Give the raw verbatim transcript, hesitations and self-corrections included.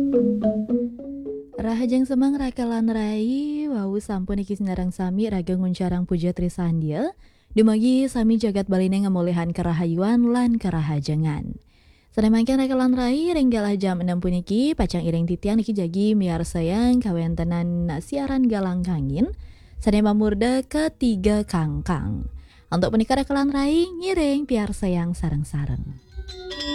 Rahajang semang rakalan rai wau sampun iki sinarang sami raga nguncarang puja trisandia dumagi sami jagat baline ngamulihan kerahayuan lan kerahajangan. Sanemangken rakalan rai renggalah jam enam puniki pacang ireng titian iki jagi miar sayang kawentenan siaran galang kangin sadema murda ketiga kangkang. Untuk punika rakalan rai ngiring piar sayang sareng-sareng.